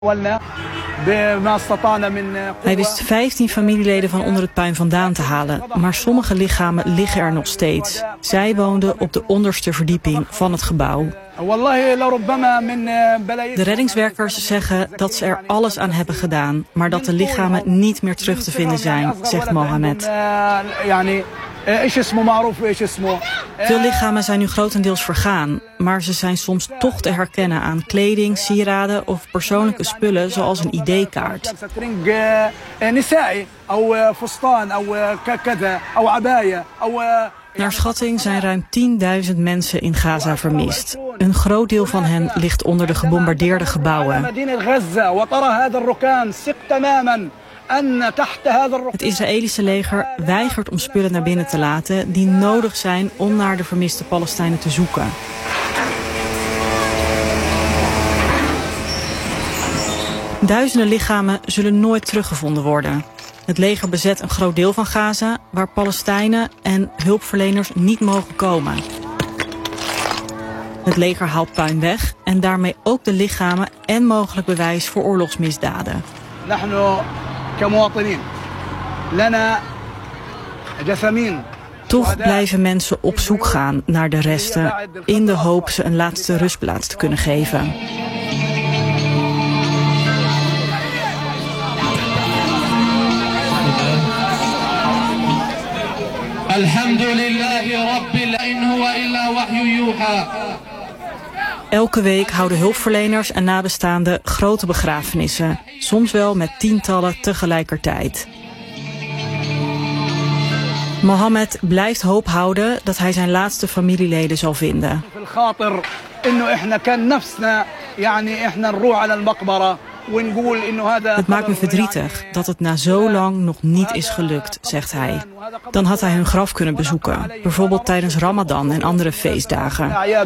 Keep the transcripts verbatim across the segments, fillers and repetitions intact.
Hij wist vijftien familieleden van onder het puin vandaan te halen, maar sommige lichamen liggen er nog steeds. Zij woonden op de onderste verdieping van het gebouw. De reddingswerkers zeggen dat ze er alles aan hebben gedaan, maar dat de lichamen niet meer terug te vinden zijn, zegt Mohamed. Veel lichamen zijn nu grotendeels vergaan, maar ze zijn soms toch te herkennen aan kleding, sieraden of persoonlijke spullen zoals een I D-kaart. Naar schatting zijn ruim tienduizend mensen in Gaza vermist. Een groot deel van hen ligt onder de gebombardeerde gebouwen. Het Israëlische leger weigert om spullen naar binnen te laten die nodig zijn om naar de vermiste Palestijnen te zoeken. Duizenden lichamen zullen nooit teruggevonden worden. Het leger bezet een groot deel van Gaza, waar Palestijnen en hulpverleners niet mogen komen. Het leger haalt puin weg en daarmee ook de lichamen en mogelijk bewijs voor oorlogsmisdaden. Toch blijven mensen op zoek gaan naar de resten, in de hoop ze een laatste rustplaats te kunnen geven. Elke week houden hulpverleners en nabestaanden grote begrafenissen, soms wel met tientallen tegelijkertijd. Mohamed blijft hoop houden dat hij zijn laatste familieleden zal vinden. Het maakt me verdrietig dat het na zo lang nog niet is gelukt, zegt hij. Dan had hij hun graf kunnen bezoeken, bijvoorbeeld tijdens Ramadan en andere feestdagen.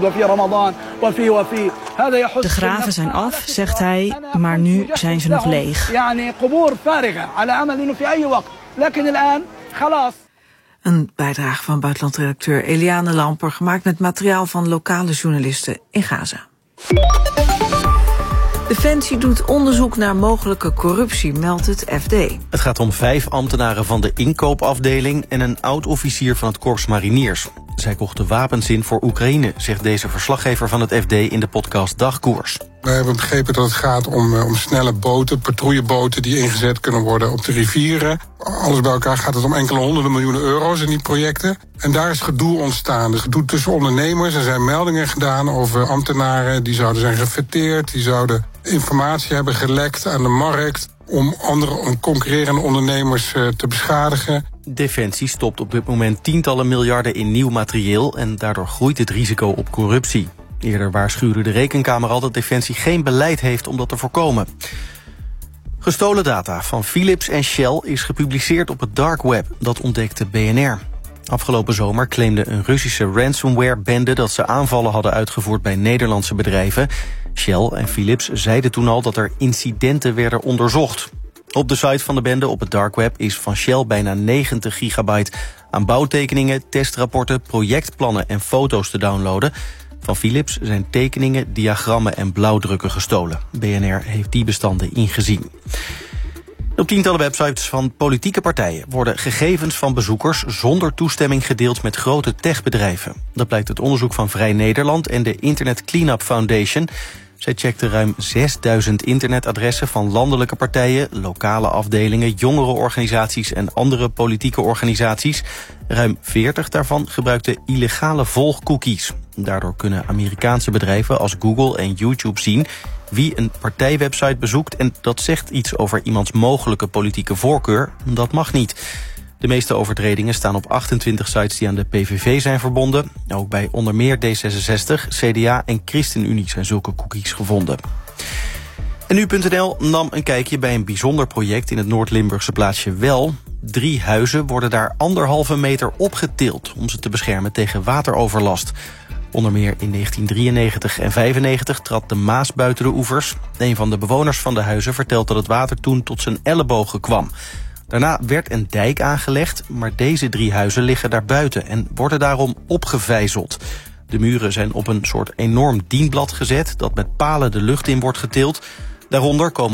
De graven zijn af, zegt hij, maar nu zijn ze nog leeg. Een bijdrage van buitenlandredacteur Eliane Lamper, gemaakt met materiaal van lokale journalisten in Gaza. Defensie doet onderzoek naar mogelijke corruptie, meldt het F D. Het gaat om vijf ambtenaren van de inkoopafdeling en een oud-officier van het Korps Mariniers. Zij kochten wapens in voor Oekraïne, zegt deze verslaggever van het F D in de podcast Dagkoers. We hebben begrepen dat het gaat om, om snelle boten, patrouilleboten die ingezet kunnen worden op de rivieren. Alles bij elkaar gaat het om enkele honderden miljoenen euro's in die projecten. En daar is gedoe ontstaan. Dus gedoe tussen ondernemers. Er zijn meldingen gedaan over ambtenaren die zouden zijn gefeteerd, die zouden informatie hebben gelekt aan de markt om andere om concurrerende ondernemers uh, te beschadigen. Defensie stopt op dit moment tientallen miljarden in nieuw materieel en daardoor groeit het risico op corruptie. Eerder waarschuwde de Rekenkamer al dat Defensie geen beleid heeft om dat te voorkomen. Gestolen data van Philips en Shell is gepubliceerd op het dark web. Dat ontdekte B N R. Afgelopen zomer claimde een Russische ransomware-bende dat ze aanvallen hadden uitgevoerd bij Nederlandse bedrijven. Shell en Philips zeiden toen al dat er incidenten werden onderzocht. Op de site van de bende op het dark web is van Shell bijna negentig gigabyte aan bouwtekeningen, testrapporten, projectplannen en foto's te downloaden. Van Philips zijn tekeningen, diagrammen en blauwdrukken gestolen. B N R heeft die bestanden ingezien. Op tientallen websites van politieke partijen worden gegevens van bezoekers zonder toestemming gedeeld met grote techbedrijven. Dat blijkt uit onderzoek van Vrij Nederland en de Internet Cleanup Foundation. Zij checkte ruim zesduizend internetadressen van landelijke partijen, lokale afdelingen, jongerenorganisaties en andere politieke organisaties. Ruim veertig daarvan gebruikten illegale volgcookies. Daardoor kunnen Amerikaanse bedrijven als Google en YouTube zien wie een partijwebsite bezoekt en dat zegt iets over iemands mogelijke politieke voorkeur. Dat mag niet. De meeste overtredingen staan op achtentwintig sites die aan de P V V zijn verbonden. Ook bij onder meer D zesenzestig, C D A en ChristenUnie zijn zulke cookies gevonden. En nu punt n l nam een kijkje bij een bijzonder project in het Noord-Limburgse plaatsje Well. Drie huizen worden daar anderhalve meter opgetild om ze te beschermen tegen wateroverlast. Onder meer in negentien drieënnegentig en vijfennegentig trad de Maas buiten de oevers. Een van de bewoners van de huizen vertelt dat het water toen tot zijn ellebogen kwam. Daarna werd een dijk aangelegd, maar deze drie huizen liggen daar buiten en worden daarom opgevijzeld. De muren zijn op een soort enorm dienblad gezet dat met palen de lucht in wordt getild. Daaronder komen